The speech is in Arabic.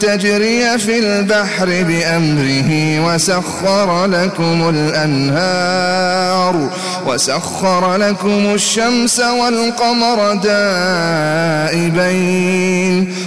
تجري في البحر بأمره وسخر لكم الشمس والقمر دائبين